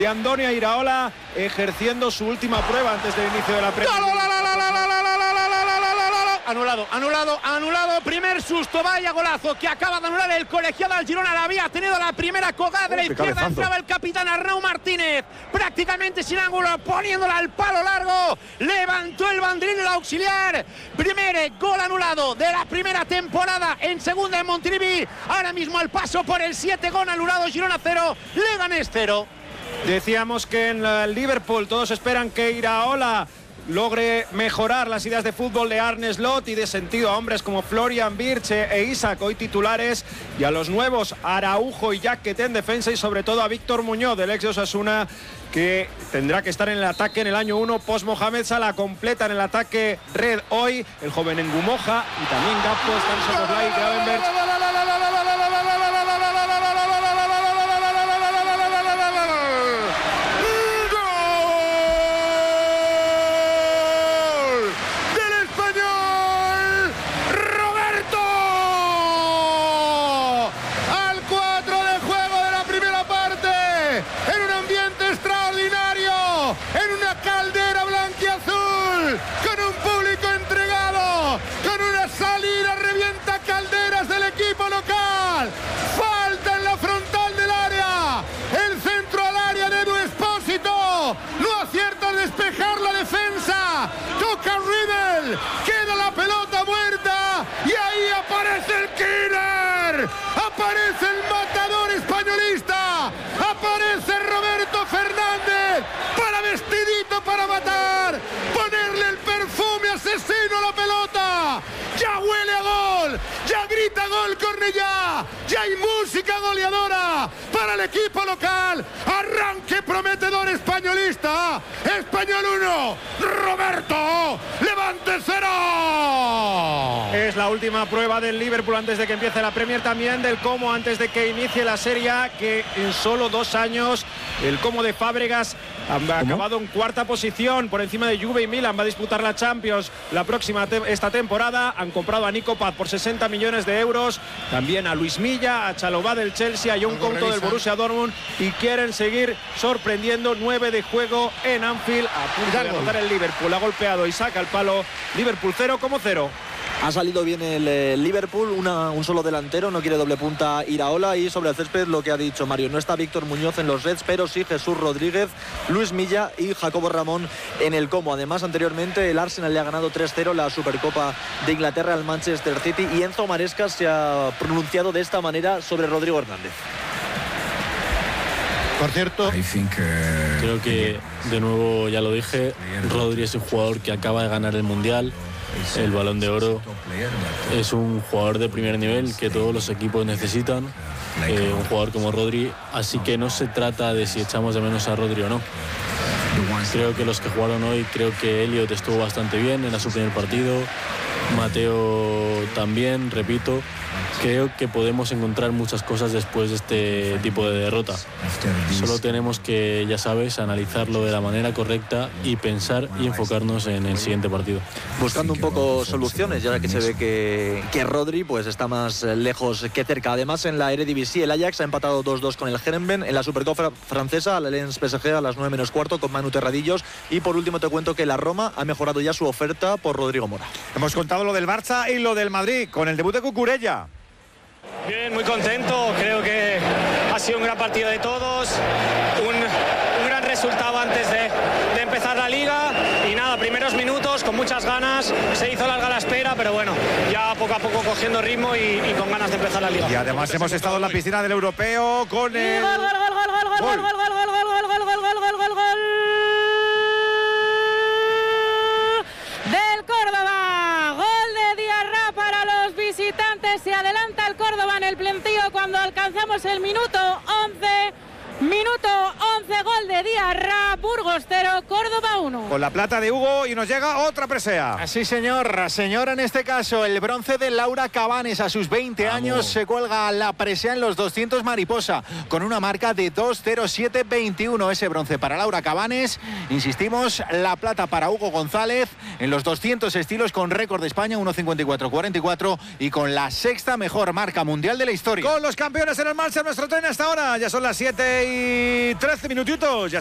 de Andoni Iraola ejerciendo su última prueba antes del inicio de la Premier. Anulado, primer susto, vaya golazo que acaba de anular el colegiado al Girona, la había tenido la primera colgada de la izquierda, entraba el capitán Arnau Martínez, prácticamente sin ángulo, poniéndola al palo largo, levantó el banderín el auxiliar, primer gol anulado de la primera temporada en segunda en Montilivi, ahora mismo al paso por el 7, gol anulado, Girona 0, Leganés 0. Decíamos que en el Liverpool todos esperan que Iraola logre mejorar las ideas de fútbol de Arne Slot y de sentido a hombres como Florian Wirtz e Isaac, hoy titulares, y a los nuevos Araujo y Jaquet en defensa, y sobre todo a Víctor Muñoz del ex de Osasuna, que tendrá que estar en el ataque en el año 1 post Mohamed Salah. Completa en el ataque Red hoy, el joven Ngumoja y también Gakpo, están Szoboszlai y Gravenberch. Aparece el matador españolista, aparece Roberto Fernández para vestidito para matar, ponerle el perfume asesino a la pelota, ya huele a gol, ya grita gol Cornellá, ya hay música goleadora para el equipo local, arranque prometedor españolista, Español 1, Roberto, Levante 0. Es la última prueba del Liverpool antes de que empiece la Premier, también del Como antes de que inicie la Serie A, que en solo 2 años el Como de Fábregas ha acabado en cuarta posición por encima de Juve y Milan. Va a disputar la Champions la próxima esta temporada. Han comprado a Nico Paz por 60 millones de euros, también a Luis Milla, a Chalobah del Chelsea, a John Couto del Borussia Dortmund, y quieren seguir sorprendiendo. 9 de juego en Anfield, a punto de anotar el Liverpool. Ha golpeado y saca el palo. Liverpool 0 como 0. Ha salido bien el Liverpool, un solo delantero, no quiere doble punta Iraola, y sobre el césped lo que ha dicho Mario, no está Víctor Muñoz en los Reds, pero sí Jesús Rodríguez, Luis Milla y Jacobo Ramón en el Como. Además, anteriormente el Arsenal le ha ganado 3-0 la Supercopa de Inglaterra al Manchester City, y Enzo Maresca se ha pronunciado de esta manera sobre Rodrigo Hernández. Por cierto, creo que, de nuevo ya lo dije, Rodri es un jugador que acaba de ganar el Mundial, el Balón de Oro. Es un jugador de primer nivel que todos los equipos necesitan, un jugador como Rodri, así que no se trata de si echamos de menos a Rodri o no. Creo que los que jugaron hoy, creo que Elliot estuvo bastante bien, era su primer partido, Mateo también, repito. Creo que podemos encontrar muchas cosas después de este tipo de derrota. Solo tenemos que, ya sabes, analizarlo de la manera correcta y pensar y enfocarnos en el siguiente partido. Buscando un poco soluciones, ya que se ve que Rodri pues está más lejos que cerca. Además, en la Eredivisie, el Ajax ha empatado 2-2 con el Herenveen. En la Supercopa francesa, la Lens PSG a las 9:15 con Manu Terradillos. Y por último te cuento que la Roma ha mejorado ya su oferta por Rodrigo Mora. Hemos contado lo del Barça y lo del Madrid con el debut de Cucurella. Bien, muy contento, creo que ha sido un gran partido de todos, un gran resultado antes de empezar la liga, y nada, primeros minutos con muchas ganas, se hizo larga la espera, pero bueno, ya poco a poco cogiendo ritmo y con ganas de empezar la liga. Y además hemos estado en la piscina del europeo con el... Del Córdoba, gol de Diarra para los visitantes, se adelanta el Córdoba en el plantío cuando alcanzamos el minuto 11, gol de Diarra, Burgos Burgos 0, Córdoba 1. Con la plata de Hugo y nos llega otra presea. Sí, señor. Señora, en este caso, el bronce de Laura Cabanes. A sus 20 años se cuelga la presea en los 200 mariposa con una marca de 2:07:21. Ese bronce para Laura Cabanes. Insistimos, la plata para Hugo González en los 200 estilos con récord de España 1:54:44 y con la sexta mejor marca mundial de la historia. Con los campeones en el marcha nuestro tren hasta ahora. Ya son las 7:13 minutitos. Ya